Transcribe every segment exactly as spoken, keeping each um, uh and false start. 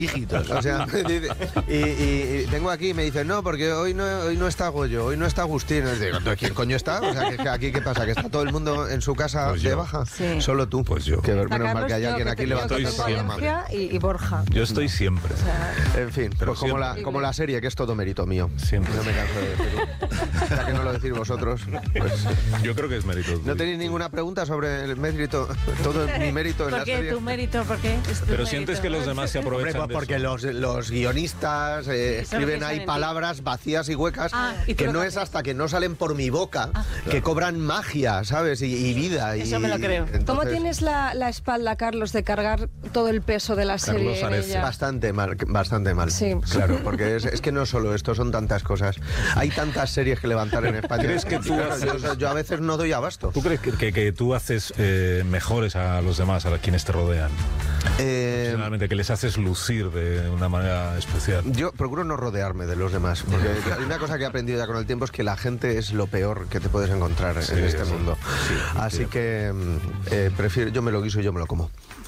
hijitos, o sea, y, y, y vengo aquí y me dicen, no, porque hoy no, hoy no está Goyo, hoy no está Agustín. Y digo, ¿quién coño está? O sea, que, que aquí ¿qué pasa? ¿Que está todo el mundo en su casa pues de yo. baja? Sí. Solo tú. Pues yo. Que menos Carlos, mal que hay yo, alguien que aquí te- levantando yo el que tengo programa. Valencia y, y Borja. Yo estoy siempre. O sea, En fin, Pero pues como siempre. la, como la serie, que es todo mérito mío. Siempre. No me canso de decirlo. Ya que no lo decís vosotros, pues... Yo creo que es mérito. ¿No tenéis ninguna pregunta sobre el mérito? Todo mi mérito en la ¿por qué serie. tu mérito? ¿Por qué? Es tu Pero mérito. sientes que los demás se Hombre, aprovechan pues de porque eso. los, los guionistas eh, Eso escriben lo ahí piensan en ti. palabras vacías y huecas Ah, ¿y tú que lo no que es haces? hasta que no salen por mi boca Ah. que cobran magia, ¿sabes? Y, y vida. Y, Eso me lo creo. entonces, ¿Cómo tienes la, la espalda, Carlos, de cargar todo el peso de la serie Carlos en Areces. ella? Bastante mal, bastante mal. Sí. Claro, porque es, es que no solo esto, son tantas cosas. Hay tantas series que levantar en España. ¿Crees que tú Claro, haces- yo, yo a veces no doy abasto. ¿Tú crees que, que, que tú haces eh, mejores a los demás, a quienes te rodean? Eh, Personalmente, que les haces lucir de una manera especial. Yo procuro no rodearme de los demás, porque hay una cosa que he aprendido ya con el tiempo es que la gente es lo peor que te puedes encontrar Sí, en este sí, mundo. sí, Así sí. que mm, eh, prefiero, yo me lo guiso y yo me lo como.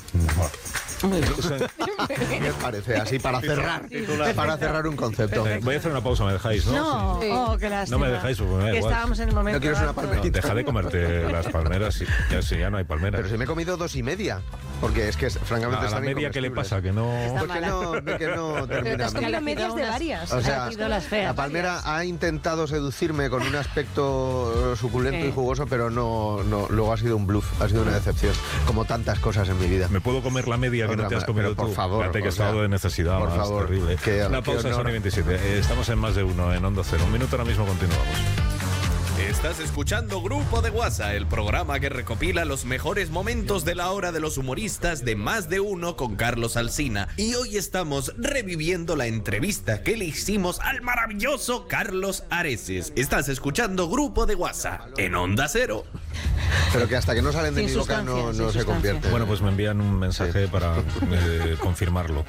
Me parece así para cerrar, para cerrar un concepto. Eh, voy a hacer una pausa, ¿me dejáis? No, No, Sí. oh, qué lástima. No me dejáis, porque me da Que igual. estábamos en el momento. ¿No quieres una alto. palmerita? Deja de comerte las palmeras, y, ya, si ya no hay palmeras. Pero si me he comido dos y media, porque es que francamente a la están media, ¿qué le incomestibles. pasa? Que no... Está Pues que mala. no, que no Pero te termina. has comido Elegido medias de unas- varias. O sea, elegido las feas. La palmera ha intentado seducirme con un aspecto suculento Sí. y jugoso, pero no, no, luego ha sido un bluff, ha sido una decepción, como tantas cosas en mi vida. ¿Me puedo comer la media que Otra no te has ma- comido pero por tú? favor, Fíjate que o estado sea, de necesidad por más favor, terrible. qué- Una qué pausa, honor. Sony veintisiete. Eh, Estamos en Más de Uno, en Onda Cero. Un minuto, ahora mismo continuamos. Estás escuchando Grupo de WhatsApp, el programa que recopila los mejores momentos de la hora de los humoristas de Más de Uno con Carlos Alsina. Y hoy estamos reviviendo la entrevista que le hicimos al maravilloso Carlos Areces. Estás escuchando Grupo de WhatsApp en Onda Cero. Pero que hasta que no salen de Sin mi boca no, sustancia, no sin se sustancia. convierte. Bueno, pues me envían un mensaje para eh, confirmarlo.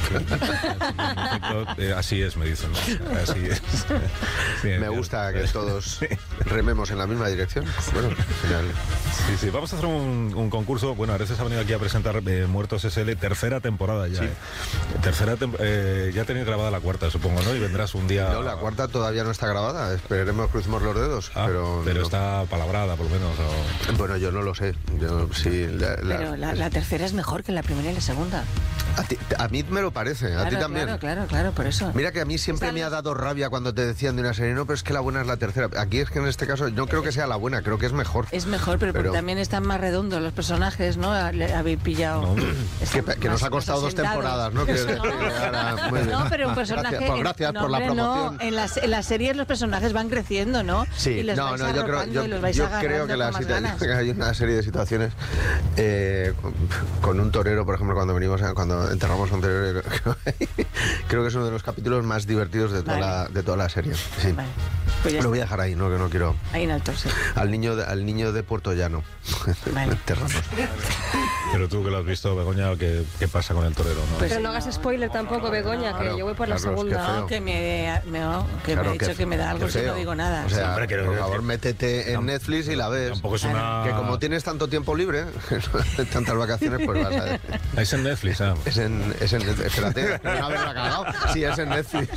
Eh, así es, me dicen. Así es. Bien, Me bien. gusta que todos rememos en la misma dirección. Bueno, al final. Sí, sí, vamos a hacer un, un concurso. Bueno, Areces ha venido aquí a presentar eh, Muertos S L, tercera temporada ya. Sí. eh. Tercera tem- eh, ya tenéis grabada la cuarta, supongo, ¿no? Y vendrás un día... No, la cuarta todavía no está grabada. Esperemos, crucemos los dedos. Ah, pero pero no. está palabrada, por lo menos. o- Bueno, yo no lo sé. Yo sí. La, la- Pero la, la tercera es mejor que la primera y la segunda. a, ti- a mí me lo parece. A ti Claro, también. Claro, claro, claro, por eso. Mira que a mí siempre Están me ha los- dado rabia cuando te decían de una serie, no, pero es que la buena es la tercera. Aquí es que en este caso no creo que sea la buena, creo que es mejor. Es mejor, pero, porque Pero- también están más redondos los personajes, ¿no? Le habéis pillado. No, Están Que, que nos más- ha costado más dos temporadas, ¿no? asentados. Que- No. que ahora- muy bien. No, pero un personaje. Gracias, pues gracias no, por la hombre, promoción. No, en las, en las series los personajes van creciendo, ¿no? Sí, y los no, vais no, yo creo, arropando yo, y los vais yo agarrando creo que, la con más situa- ganas. que hay una serie de situaciones eh, con, con un torero, por ejemplo, cuando venimos, a- cuando enterramos a un torero, creo que es uno de los capítulos más divertidos de toda, Vale. la, de toda la serie. Sí. Vale. Pues ya Lo voy a está. dejar ahí, no, que no quiero. Ahí en alto, sí. Al niño de, al niño de Puerto Llano. Vale. Enterramos. Pero tú que lo has visto, Begoña, ¿qué, qué pasa con el torero? ¿no? Pues Pero no hagas spoiler tampoco, Begoña, que Claro, yo voy por la Carlos, qué segunda. feo. No, que me, me, no, que Claro, me ha dicho qué- que me da algo qué si no feo. digo nada. O sea, Sí. Hombre, que- por que- favor, métete en Netflix y la ves. Tampoco es una... Que como tienes tanto tiempo libre, tantas vacaciones, pues vas a... Es en Netflix, ah. Es en, es en Netflix. Espérate, no haberla cagado. Sí, es en Netflix.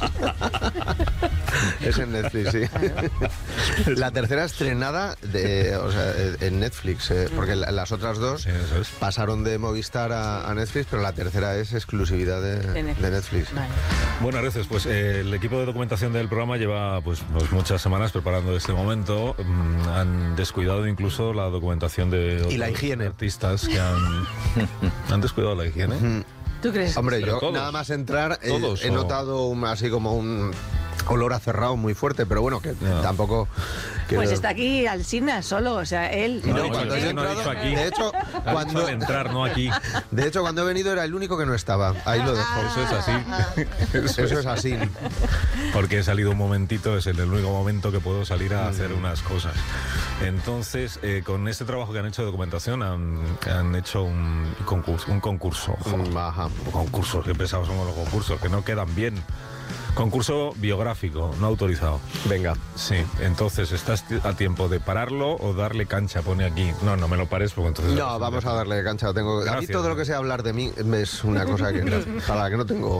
Es en Netflix, sí. La tercera estrenada de, o sea, en Netflix, eh, porque la- las otras dos Sí, eso es. pasaron de Movistar a, a Netflix, pero la tercera es exclusividad de, De Netflix. de Netflix. Vale. Bueno, Areces, pues eh, el equipo de documentación del programa lleva pues, pues, muchas semanas preparando este momento. Mm, han descuidado incluso la documentación de Y la otros higiene. artistas que han, han descuidado la higiene. Mm. ¿Tú crees? Hombre, Pero yo todos. nada más entrar eh, Todos, he o- notado un- así como un olor a cerrado muy fuerte, pero bueno, que No. tampoco... quiero- Pues está aquí Alsina solo, o sea, él. No, No, cuando yo yo he que no he entrado- dicho aquí. de hecho, Ha dicho cuando, al entrar, no aquí. de hecho, cuando he venido era el único que no estaba. Ahí lo dejo. Eso es así. Eso, Eso es así. Porque he salido un momentito, es el único momento que puedo salir a Mm. hacer unas cosas. Entonces, eh, con este trabajo que han hecho de documentación, han, han hecho un concurso. Un concurso. Ojo. Mm, Ajá. Concursos, que pesados somos los concursos, que no quedan bien. Concurso biográfico, no autorizado. Venga. Sí, entonces, ¿estás a tiempo de pararlo o darle cancha? Pone aquí. No, no me lo pares porque entonces... No, vamos a darle cancha. Tengo, a mí Gracias. todo lo que sea hablar de mí es una cosa que, para la que no tengo...